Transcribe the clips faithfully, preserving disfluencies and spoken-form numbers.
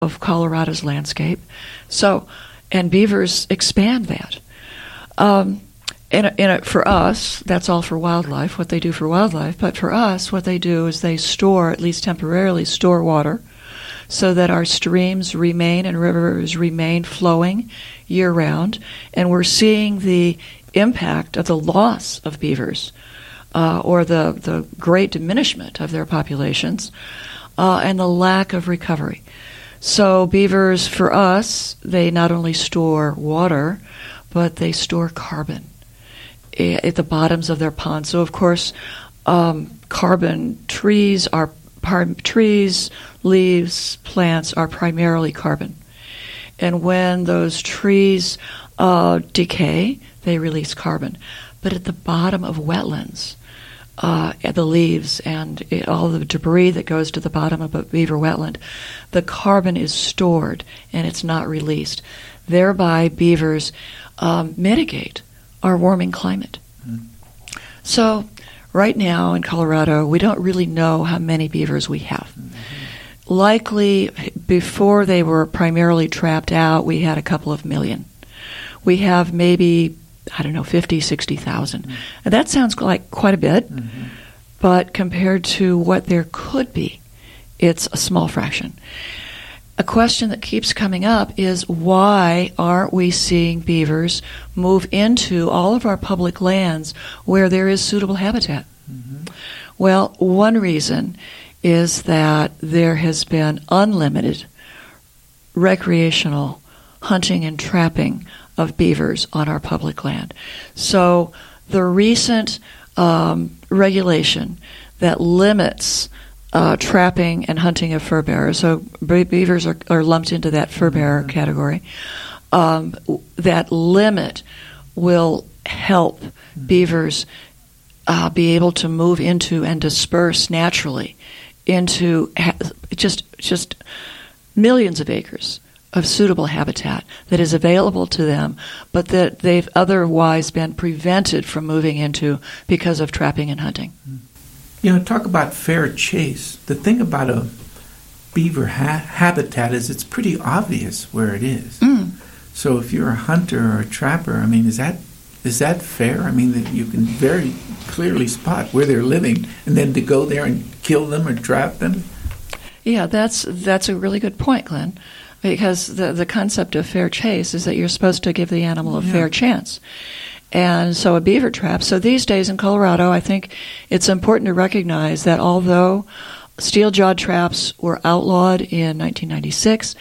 of Colorado's landscape. So, and beavers expand that. Um, and, and for us, that's all for wildlife, what they do for wildlife. But for us, what they do is they store, at least temporarily, store water so that our streams remain and rivers remain flowing year-round. And we're seeing the impact of the loss of beavers uh, or the, the great diminishment of their populations uh, and the lack of recovery. So beavers, for us, they not only store water, but they store carbon at the bottoms of their ponds. So, of course, um, carbon, trees are par- trees, leaves, plants are primarily carbon. And when those trees uh, decay, they release carbon. But at the bottom of wetlands, uh, the leaves and it, all the debris that goes to the bottom of a beaver wetland, the carbon is stored and it's not released. Thereby, beavers um, mitigate our warming climate. Mm. So, right now in Colorado, we don't really know how many beavers we have. Mm-hmm. Likely, before they were primarily trapped out, we had a couple of million. We have maybe, I don't know, fifty, sixty thousand. Mm-hmm. And that sounds like quite a bit, mm-hmm. but compared to what there could be, it's a small fraction. A question that keeps coming up is, why aren't we seeing beavers move into all of our public lands where there is suitable habitat? Mm-hmm. Well, one reason is that there has been unlimited recreational hunting and trapping of beavers on our public land. So the recent um, regulation that limits Uh, trapping and hunting of fur bearers. So be- beavers are, are lumped into that fur bearer mm-hmm. category. Um, that limit will help mm-hmm. beavers uh, be able to move into and disperse naturally into ha- just just millions of acres of suitable habitat that is available to them, but that they've otherwise been prevented from moving into because of trapping and hunting. Mm-hmm. You know, talk about fair chase. The thing about a beaver ha- habitat is it's pretty obvious where it is. Mm. So if you're a hunter or a trapper, I mean, is that is that fair? I mean, that you can very clearly spot where they're living, and then to go there and kill them or trap them? Yeah, that's that's a really good point, Glenn, because the the concept of fair chase is that you're supposed to give the animal a yeah. fair chance. And so a beaver trap. So these days in Colorado, I think it's important to recognize that although steel-jawed traps were outlawed in nineteen ninety-six,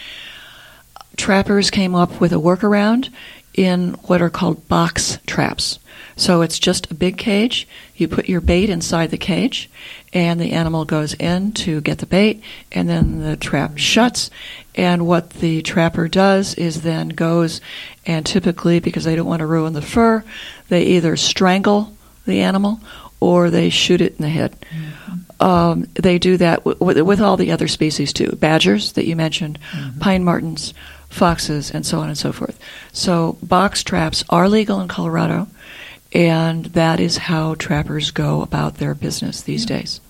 trappers came up with a workaround in what are called box traps. So it's just a big cage. You put your bait inside the cage, and the animal goes in to get the bait, and then the trap shuts. And what the trapper does is then goes and typically, because they don't want to ruin the fur, they either strangle the animal or they shoot it in the head. Mm-hmm. Um, they do that w- w- with all the other species too. Badgers that you mentioned, mm-hmm. pine martens, foxes, and so on and so forth. So box traps are legal in Colorado, and that is how trappers go about their business these mm-hmm. days.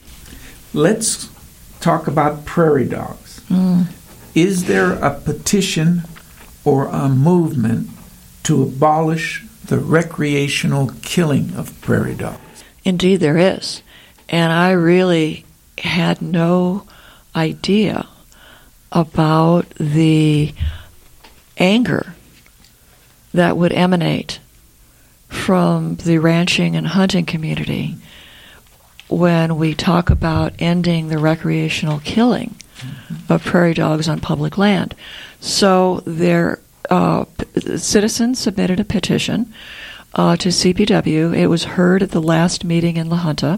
Let's talk about prairie dogs. Mm. Is there a petition or a movement to abolish the recreational killing of prairie dogs? Indeed, there is. And I really had no idea about the anger that would emanate from the ranching and hunting community when we talk about ending the recreational killing mm-hmm. of prairie dogs on public land. So their uh, p- citizens submitted a petition uh, to C P W. It was heard at the last meeting in La Junta,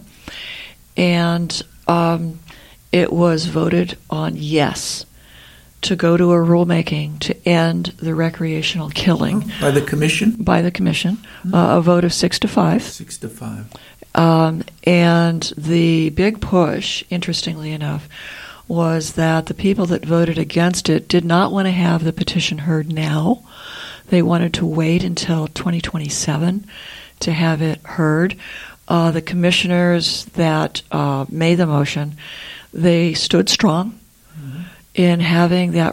and um, it was voted on yes to go to a rulemaking to end the recreational killing. Oh, by the commission? By the commission. Mm-hmm. Uh, a vote of six to five. Six to five. Um, and the big push, interestingly enough, was that the people that voted against it did not want to have the petition heard now. They wanted to wait until twenty twenty-seven to have it heard. Uh, the commissioners that uh, made the motion, they stood strong. Mm-hmm. in having that